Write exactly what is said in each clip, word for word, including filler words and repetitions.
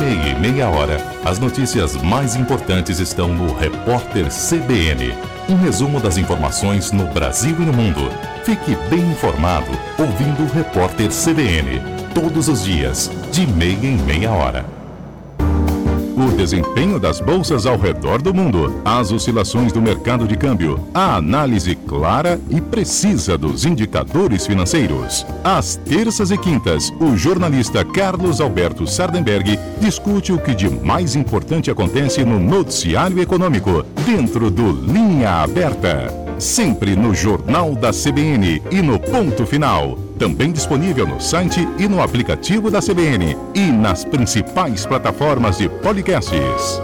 meia e meia hora, as notícias mais importantes estão no Repórter C B N. Um resumo das informações no Brasil e no mundo. Fique bem informado ouvindo o Repórter C B N. Todos os dias, de meia em meia hora. O desempenho das bolsas ao redor do mundo, as oscilações do mercado de câmbio, a análise clara e precisa dos indicadores financeiros. Às terças e quintas, o jornalista Carlos Alberto Sardenberg discute o que de mais importante acontece no noticiário econômico, dentro do Linha Aberta. Sempre no Jornal da C B N e no Ponto Final. Também disponível no site e no aplicativo da C B N e nas principais plataformas de podcasts.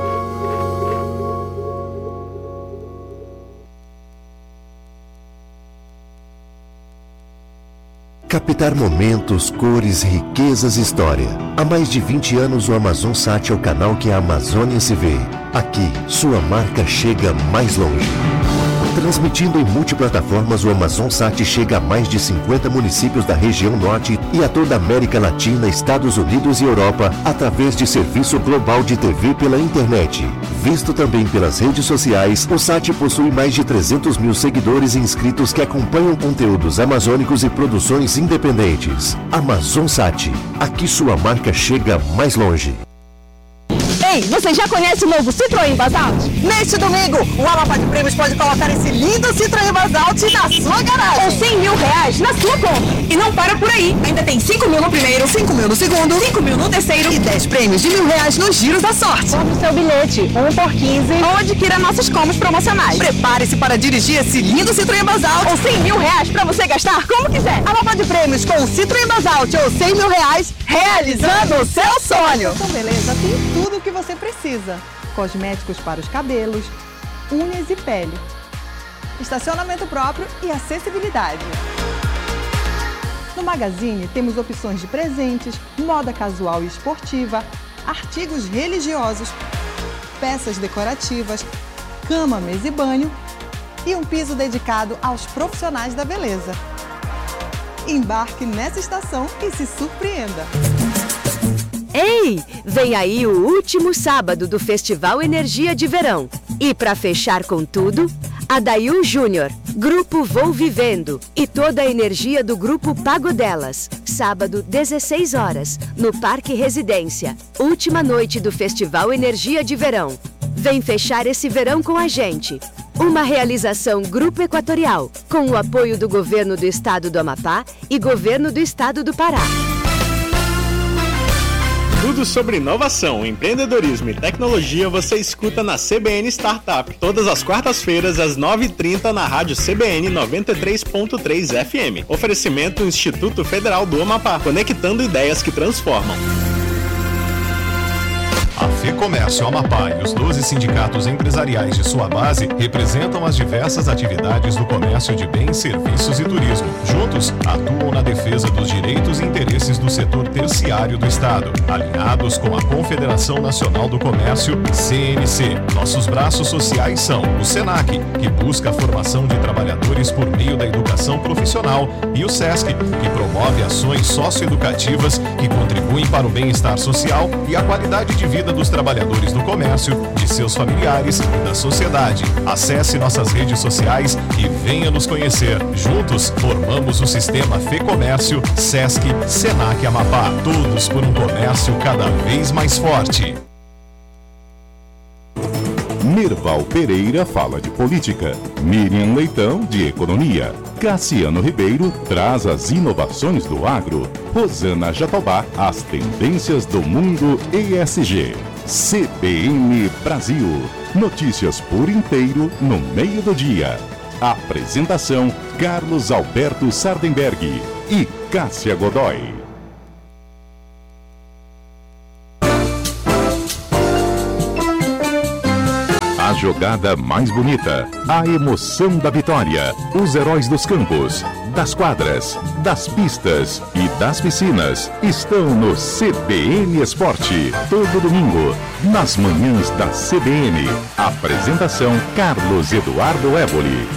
Captar momentos, cores, riquezas e história. Há mais de vinte anos o AmazonSat é o canal que a Amazônia se vê. Aqui, sua marca chega mais longe. Transmitindo em multiplataformas, o AmazonSat chega a mais de cinquenta municípios da região norte e a toda a América Latina, Estados Unidos e Europa, através de serviço global de T V pela internet. Visto também pelas redes sociais, o Sat possui mais de trezentos mil seguidores e inscritos que acompanham conteúdos amazônicos e produções independentes. AmazonSat, aqui sua marca chega mais longe. Ei, você já conhece o novo Citroën Basalt? Neste domingo, o Amapá de Prêmios pode colocar esse lindo Citroën Basalt na sua garagem. Ou cem mil reais na sua conta. E não para por aí. Ainda tem cinco mil no primeiro, cinco mil no segundo, cinco mil no terceiro e dez prêmios de mil reais nos giros da sorte. Compre o seu bilhete, um por quinze, ou adquira nossos combos promocionais. Prepare-se para dirigir esse lindo Citroën Basalt ou cem mil reais para você gastar como quiser. Amapá de Prêmios com o Citroën Basalt ou cem mil reais, realizando o seu sonho. Então, beleza, tem tudo o que você precisa. Cosméticos para os cabelos, unhas e pele. Estacionamento próprio e acessibilidade. No Magazine temos opções de presentes, moda casual e esportiva, artigos religiosos, peças decorativas, cama, mesa e banho e um piso dedicado aos profissionais da beleza. Embarque nessa estação e se surpreenda. Ei, vem aí o último sábado do Festival Energia de Verão. E para fechar com tudo, Adail Júnior, Grupo Vou Vivendo e toda a energia do Grupo Pagodelas. Sábado, dezesseis horas, no Parque Residência. Última noite do Festival Energia de Verão. Vem fechar esse verão com a gente. Uma realização Grupo Equatorial, com o apoio do Governo do Estado do Amapá e Governo do Estado do Pará. Tudo sobre inovação, empreendedorismo e tecnologia você escuta na C B N Startup, todas as quartas-feiras às nove e trinta na rádio C B N noventa e três ponto três F M. Oferecimento Instituto Federal do Amapá, conectando ideias que transformam. A FEComércio Amapá e os doze sindicatos empresariais de sua base representam as diversas atividades do comércio de bens, serviços e turismo. Juntos, atuam na defesa dos direitos e interesses do setor terciário do Estado, alinhados com a Confederação Nacional do Comércio, C N C. Nossos braços sociais são o SENAC, que busca a formação de trabalhadores por meio da educação profissional, e o SESC, que promove ações socioeducativas que contribuem para o bem-estar social e a qualidade de vida dos trabalhadores do comércio, de seus familiares e da sociedade. Acesse nossas redes sociais e venha nos conhecer. Juntos, formamos o sistema FEComércio, SESC, SENAC Amapá. Todos por um comércio cada vez mais forte. Merval Pereira fala de política, Miriam Leitão de economia, Cassiano Ribeiro traz as inovações do agro, Rosana Jatobá as tendências do mundo E S G. C B N Brasil, notícias por inteiro no meio do dia. Apresentação Carlos Alberto Sardenberg e Cássia Godoy. A jogada mais bonita, a emoção da vitória, os heróis dos campos, das quadras, das pistas e das piscinas estão no C B N Esporte, todo domingo, nas manhãs da C B N. Apresentação Carlos Eduardo Évoli.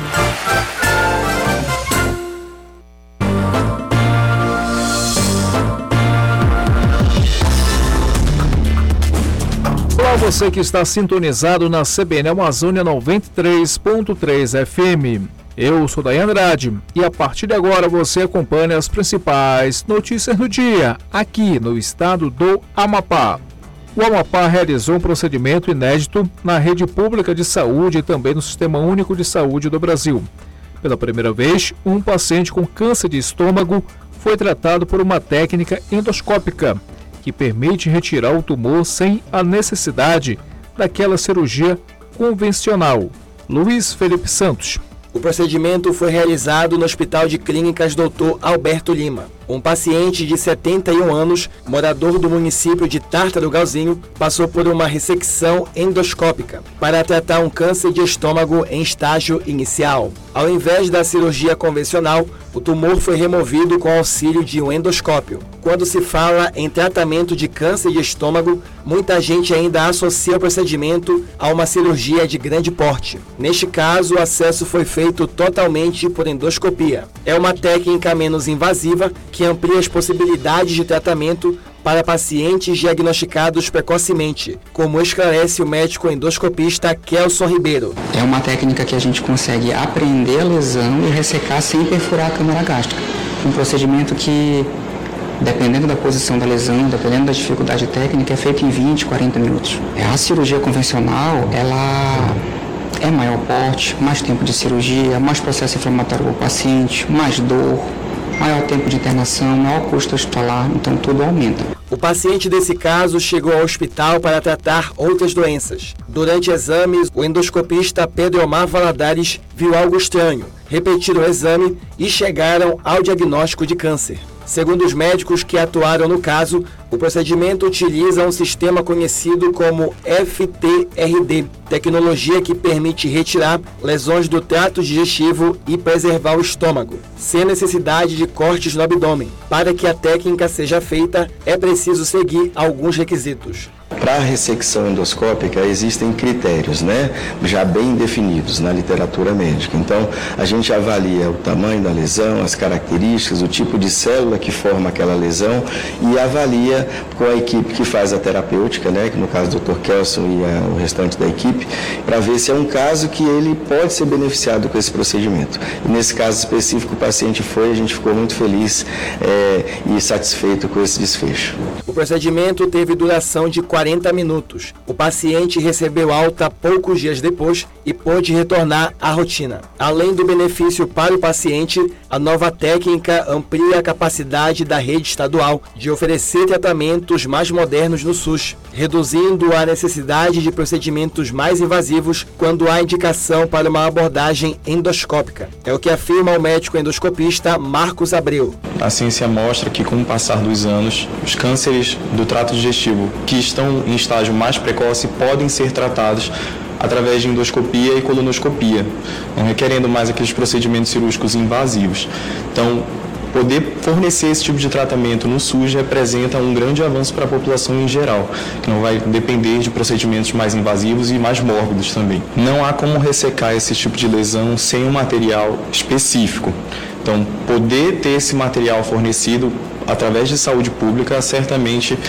você que está sintonizado na C B N Amazônia noventa e três ponto três F M. Eu sou Daí Andrade e a partir de agora você acompanha as principais notícias do dia aqui no estado do Amapá. O Amapá realizou um procedimento inédito na rede pública de saúde e também no Sistema Único de Saúde do Brasil. Pela primeira vez, um paciente com câncer de estômago foi tratado por uma técnica endoscópica, que permite retirar o tumor sem a necessidade daquela cirurgia convencional. Luiz Felipe Santos. O procedimento foi realizado no Hospital de Clínicas doutor Alberto Lima. Um paciente de setenta e um anos, morador do município de Tartarugalzinho, passou por uma ressecção endoscópica para tratar um câncer de estômago em estágio inicial. Ao invés da cirurgia convencional, o tumor foi removido com auxílio de um endoscópio. Quando se fala em tratamento de câncer de estômago, muita gente ainda associa o procedimento a uma cirurgia de grande porte. Neste caso, o acesso foi feito totalmente por endoscopia. É uma técnica menos invasiva que amplia as possibilidades de tratamento para pacientes diagnosticados precocemente, como esclarece o médico endoscopista Kelson Ribeiro. É uma técnica que a gente consegue apreender a lesão e ressecar sem perfurar a câmara gástrica. Um procedimento que, dependendo da posição da lesão, dependendo da dificuldade técnica, é feito em vinte, quarenta minutos. A cirurgia convencional, ela é maior porte, mais tempo de cirurgia, mais processo inflamatório para o paciente, mais dor, maior tempo de internação, maior custo hospitalar, então tudo aumenta. O paciente desse caso chegou ao hospital para tratar outras doenças. Durante exames, o endoscopista Pedro Omar Valadares viu algo estranho. Repetiram o exame e chegaram ao diagnóstico de câncer. Segundo os médicos que atuaram no caso, o procedimento utiliza um sistema conhecido como F T R D, tecnologia que permite retirar lesões do trato digestivo e preservar o estômago, sem necessidade de cortes no abdômen. Para que a técnica seja feita, é preciso seguir alguns requisitos. Para a ressecção endoscópica existem critérios, né, já bem definidos na literatura médica. Então, a gente avalia o tamanho da lesão, as características, o tipo de célula que forma aquela lesão e avalia com a equipe que faz a terapêutica, né, que no caso do doutor Kelson e a, o restante da equipe, para ver se é um caso que ele pode ser beneficiado com esse procedimento. E nesse caso específico, o paciente foi, a gente ficou muito feliz é, e satisfeito com esse desfecho. O procedimento teve duração de quarenta minutos. O paciente recebeu alta poucos dias depois e pôde retornar à rotina. Além do benefício para o paciente, a nova técnica amplia a capacidade da rede estadual de oferecer tratamentos mais modernos no SUS, reduzindo a necessidade de procedimentos mais invasivos quando há indicação para uma abordagem endoscópica. É o que afirma o médico endoscopista Marcos Abreu. A ciência mostra que, com o passar dos anos, os cânceres do trato digestivo que estão em estágio mais precoce podem ser tratados através de endoscopia e colonoscopia, não requerendo mais aqueles procedimentos cirúrgicos invasivos. Então, poder fornecer esse tipo de tratamento no SUS representa um grande avanço para a população em geral, que não vai depender de procedimentos mais invasivos e mais mórbidos também. Não há como ressecar esse tipo de lesão sem um material específico. Então, poder ter esse material fornecido através de saúde pública certamente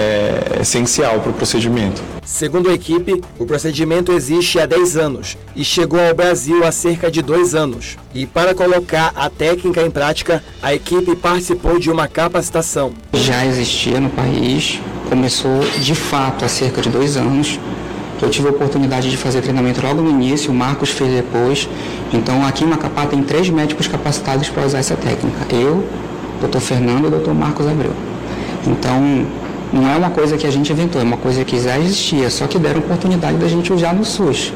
é essencial para o procedimento. Segundo a equipe, o procedimento existe há dez anos e chegou ao Brasil há cerca de dois anos. E para colocar a técnica em prática, a equipe participou de uma capacitação. Já existia no país, começou de fato há cerca de dois anos. Eu tive a oportunidade de fazer treinamento logo no início, o Marcos fez depois. Então aqui em Macapá tem três médicos capacitados para usar essa técnica. Eu, doutor Fernando e o doutor Marcos Abreu. Então, não é uma coisa que a gente inventou, é uma coisa que já existia, só que deram oportunidade da gente usar no SUS.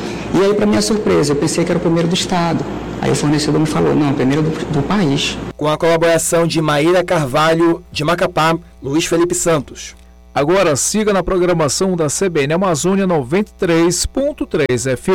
E aí, para minha surpresa, eu pensei que era o primeiro do estado. Aí o fornecedor me falou, não, primeiro do, do país. Com a colaboração de Maíra Carvalho, de Macapá, Luiz Felipe Santos. Agora siga na programação da C B N Amazônia noventa e três ponto três F M.